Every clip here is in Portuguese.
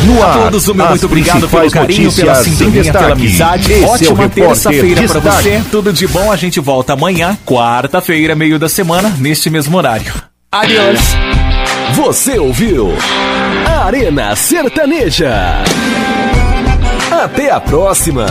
No a todos, o meu muito obrigado pelo carinho, pela sintonia, pela amizade. Ótima terça-feira pra você. Tudo de bom, a gente volta amanhã, quarta-feira, meio da semana, neste mesmo horário. Adeus. Você ouviu Arena Sertaneja. Até a próxima.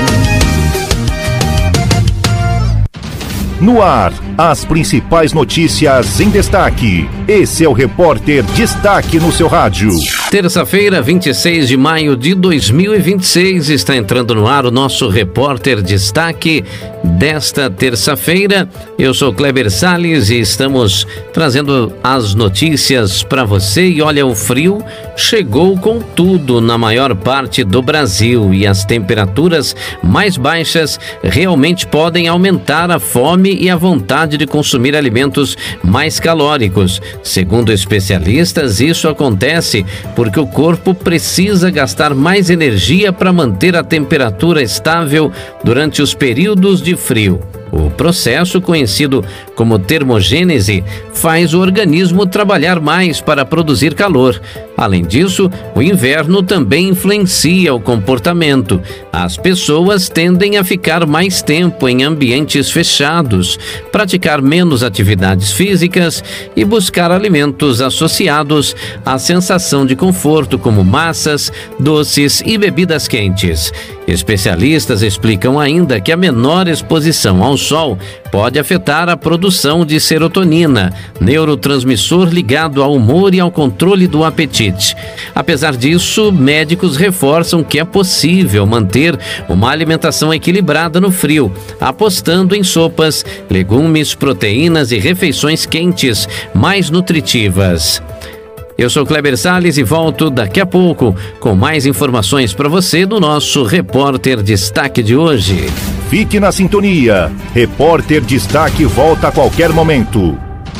No ar, as principais notícias em destaque. Esse é o Repórter Destaque no seu rádio. Terça-feira, 26 de maio de 2026, está entrando no ar o nosso Repórter Destaque desta terça-feira. Eu sou Kleber Salles e estamos trazendo as notícias para você. E olha, o frio chegou com tudo na maior parte do Brasil e as temperaturas mais baixas realmente podem aumentar a fome e a vontade de consumir alimentos mais calóricos. Segundo especialistas, isso acontece porque o corpo precisa gastar mais energia para manter a temperatura estável durante os períodos de frio. O processo, conhecido como termogênese, faz o organismo trabalhar mais para produzir calor. Além disso, o inverno também influencia o comportamento. As pessoas tendem a ficar mais tempo em ambientes fechados, praticar menos atividades físicas e buscar alimentos associados à sensação de conforto, como massas, doces e bebidas quentes. Especialistas explicam ainda que a menor exposição ao sol pode afetar a produção de serotonina, neurotransmissor ligado ao humor e ao controle do apetite. Apesar disso, médicos reforçam que é possível manter uma alimentação equilibrada no frio, apostando em sopas, legumes, proteínas e refeições quentes mais nutritivas. Eu sou Kleber Salles e volto daqui a pouco com mais informações para você do nosso Repórter Destaque de hoje. Fique na sintonia. Repórter Destaque volta a qualquer momento.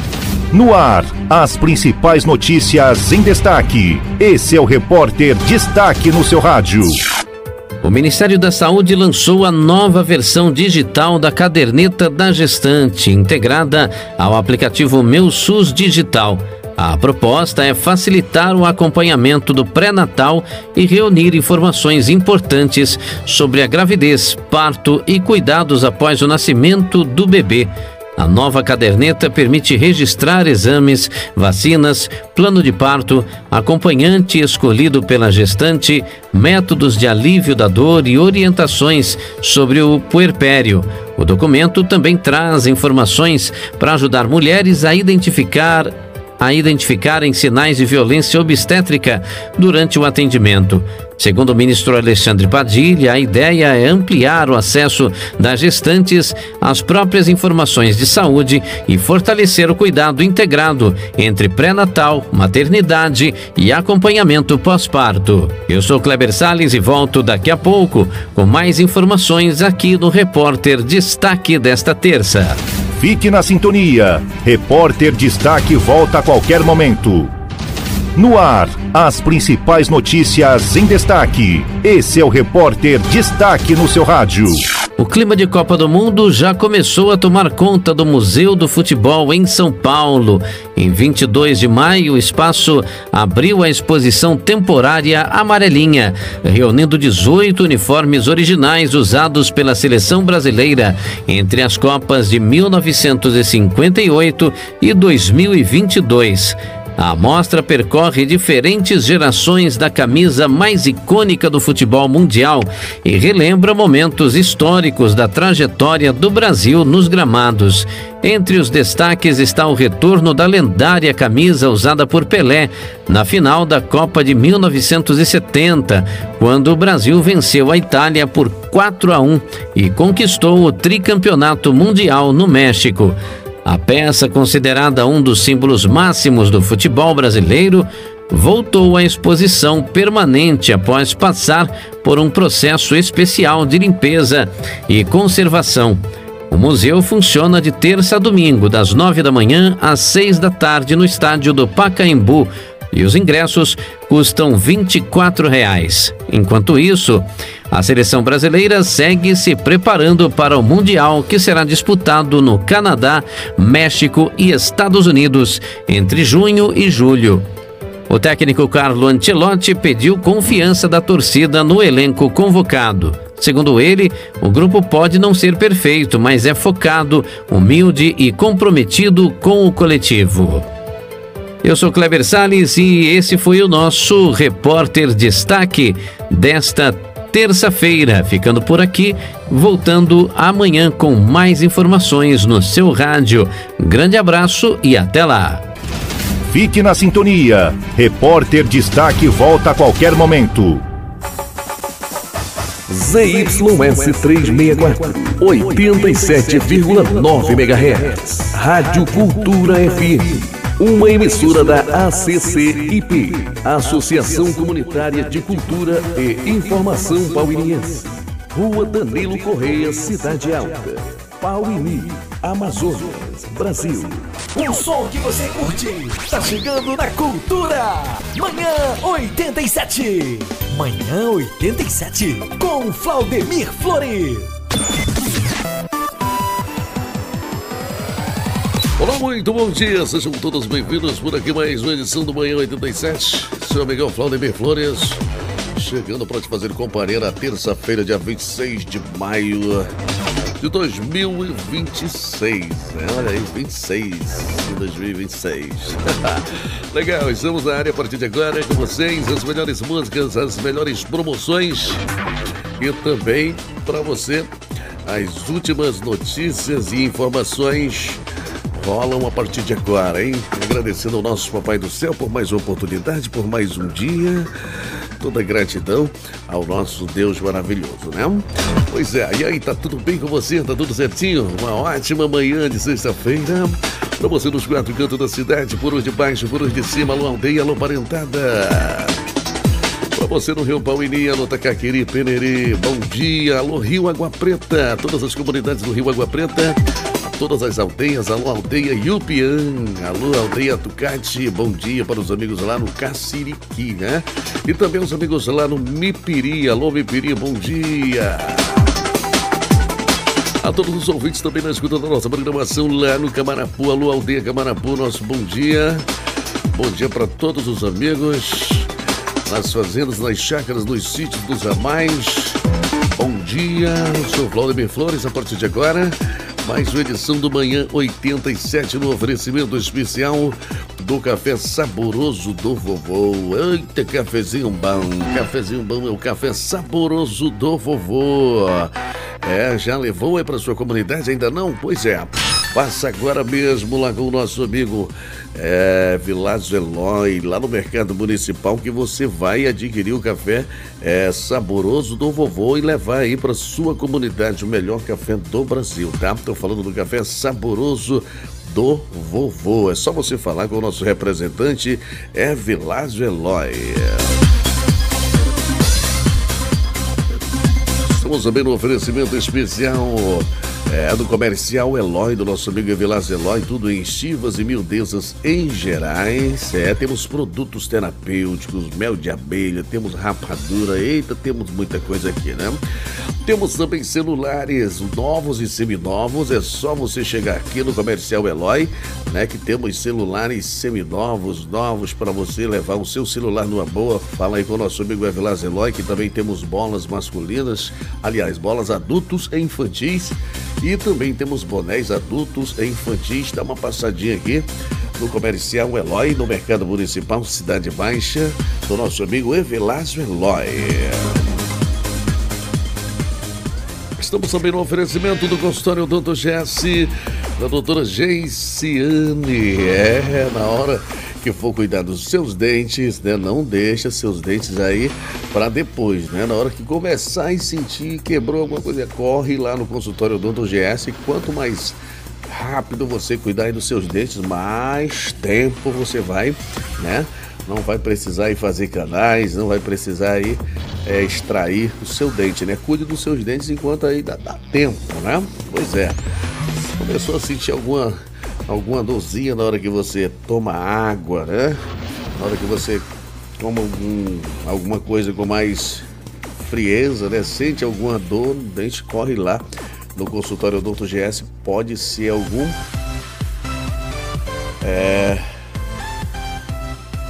No ar, as principais notícias em destaque. Esse é o Repórter Destaque no seu rádio. O Ministério da Saúde lançou a nova versão digital da caderneta da gestante, integrada ao aplicativo Meu SUS Digital. A proposta é facilitar o acompanhamento do pré-natal e reunir informações importantes sobre a gravidez, parto e cuidados após o nascimento do bebê. A nova caderneta permite registrar exames, vacinas, plano de parto, acompanhante escolhido pela gestante, métodos de alívio da dor e orientações sobre o puerpério. O documento também traz informações para ajudar mulheres a identificarem sinais de violência obstétrica durante o atendimento. Segundo o ministro Alexandre Padilha, a ideia é ampliar o acesso das gestantes às próprias informações de saúde e fortalecer o cuidado integrado entre pré-natal, maternidade e acompanhamento pós-parto. Eu sou Kleber Salles e volto daqui a pouco com mais informações aqui no Repórter Destaque desta terça. Fique na sintonia. Repórter Destaque volta a qualquer momento. No ar, as principais notícias em destaque. Esse é o Repórter Destaque no seu rádio. O clima de Copa do Mundo já começou a tomar conta do Museu do Futebol em São Paulo. Em 22 de maio, o espaço abriu a exposição temporária Amarelinha, reunindo 18 uniformes originais usados pela seleção brasileira entre as Copas de 1958 e 2022. A mostra percorre diferentes gerações da camisa mais icônica do futebol mundial e relembra momentos históricos da trajetória do Brasil nos gramados. Entre os destaques está o retorno da lendária camisa usada por Pelé na final da Copa de 1970, quando o Brasil venceu a Itália por 4-1 e conquistou o tricampeonato mundial no México. A peça, considerada um dos símbolos máximos do futebol brasileiro, voltou à exposição permanente após passar por um processo especial de limpeza e conservação. O museu funciona de terça a domingo, das 9 da manhã às 6 da tarde, no estádio do Pacaembu, e os ingressos custam R$ 24. Enquanto isso, a seleção brasileira segue se preparando para o Mundial, que será disputado no Canadá, México e Estados Unidos entre junho e julho. O técnico Carlo Ancelotti pediu confiança da torcida no elenco convocado. Segundo ele, o grupo pode não ser perfeito, mas é focado, humilde e comprometido com o coletivo. Eu sou Kleber Salles e esse foi o nosso Repórter Destaque desta terça-feira. Ficando por aqui, voltando amanhã com mais informações no seu rádio. Grande abraço e até lá. Fique na sintonia. Repórter Destaque volta a qualquer momento. ZYS 364, 87,9 MHz. Rádio Cultura FM. Uma emissora da ACCIP, Associação Comunitária de Cultura e Informação Pauiniense. Rua Danilo Correia, Cidade Alta, Pauini, Amazonas, Brasil. O som que você curte está chegando na Cultura. Manhã 87. Manhã 87 com Claudemir Flores. Olá, muito bom dia, sejam todos bem-vindos por aqui mais uma edição do Manhã 87. Seu amigão Claudemir Flores, chegando para te fazer companhia na terça-feira, dia 26 de maio de 2026. Olha aí, 26 de 2026. Legal, estamos na área a partir de agora com vocês, as melhores músicas, as melhores promoções e também para você as últimas notícias e informações rolam a partir de agora, hein? Agradecendo ao nosso Papai do Céu por mais uma oportunidade, por mais um dia. Toda gratidão ao nosso Deus maravilhoso, né? Pois é, e aí, tá tudo bem com você? Tá tudo certinho? Uma ótima manhã de sexta-feira. Pra você nos 4 cantos da cidade, por onde de baixo, por onde de cima, alô aldeia, alô parentada. Pra você no Rio Pauini, alô Tacaquiri, Penerê, bom dia. Alô Rio Água Preta, todas as comunidades do Rio Água Preta. Todas as aldeias, alô aldeia Yupian, alô aldeia Tucati, bom dia para os amigos lá no Caçiriqui, né? E também os amigos lá no Mipiri, alô Mipiri, bom dia. A todos os ouvintes também na escuta da nossa programação lá no Camarapu, alô aldeia Camarapu, nosso bom dia. Bom dia para todos os amigos nas fazendas, nas chácaras, nos sítios dos amais. Bom dia, eu sou o Claudemir Flores, a partir de agora mais uma edição do Manhã 87 no oferecimento especial do café saboroso do vovô. Eita, cafezinho bom é o café saboroso do vovô. Já levou aí para sua comunidade? Ainda não? Pois é, passa agora mesmo lá com o nosso amigo Vilásio Eloy, lá no Mercado Municipal, que você vai adquirir o café saboroso do vovô e levar aí para sua comunidade o melhor café do Brasil, tá? Tô falando do café saboroso do vovô. É só você falar com o nosso representante, Vilásio Eloy. Estamos também no oferecimento especial do comercial Eloy, do nosso amigo Vilásio Eloy, tudo em chivas e miudezas em gerais. Temos produtos terapêuticos, mel de abelha, temos rapadura, eita, temos muita coisa aqui, né? Temos também celulares novos e seminovos, é só você chegar aqui no comercial Eloy, né? Que temos celulares seminovos, novos para você levar o seu celular numa boa. Fala aí com o nosso amigo Vilásio Eloy, que também temos bolas masculinas, aliás, bolas adultos e infantis. E também temos bonés adultos e infantis. Dá uma passadinha aqui no comercial Eloy, no Mercado Municipal, Cidade Baixa, do nosso amigo Vilásio Eloy. Estamos também no oferecimento do consultório Dr. Jesse, da doutora Geiciane. Na hora que for cuidar dos seus dentes, né? Não deixa seus dentes aí para depois, né? Na hora que começar a sentir quebrou alguma coisa, corre lá no consultório Dr. GS. Quanto mais rápido você cuidar aí dos seus dentes, mais tempo você vai, né? Não vai precisar ir fazer canais, não vai precisar ir extrair o seu dente, né? Cuide dos seus dentes enquanto aí dá tempo, né? Pois é. Começou a sentir alguma dorzinha na hora que você toma água, né? Na hora que você toma alguma coisa com mais frieza, né? Sente alguma dor no dente, corre lá no consultório Dr. GS. Pode ser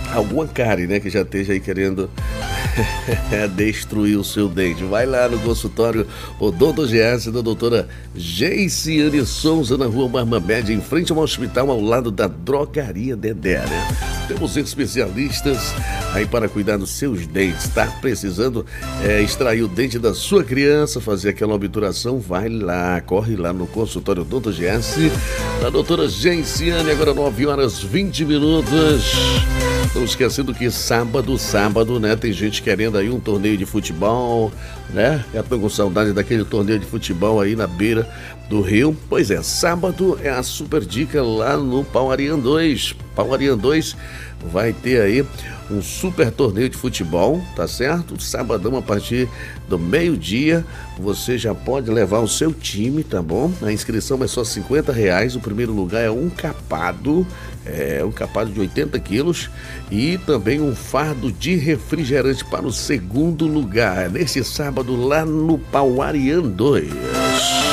alguma cárie, né, que já esteja aí querendo destruir o seu dente. Vai lá no consultório Odontogénese da doutora Geiciane Souza, na rua Marmamédia, em frente ao hospital, ao lado da Drogaria Dedé, né? Temos especialistas aí para cuidar dos seus dentes. Tá precisando extrair o dente da sua criança, fazer aquela obturação? Vai lá, corre lá no consultório Odontogénese da doutora Geiciane, agora 9h20. Não esquecendo que sábado, né, tem gente querendo aí um torneio de futebol, né? Já tô com saudade daquele torneio de futebol aí na beira do rio. Pois é, sábado é a super dica lá no Pauarian 2. Pauarian 2 vai ter aí um super torneio de futebol, tá certo? Sabadão, a partir do meio-dia, você já pode levar o seu time, tá bom? A inscrição é só R$50, o primeiro lugar é um capado de 80 quilos e também um fardo de refrigerante para o segundo lugar, nesse sábado lá no Pauarian 2.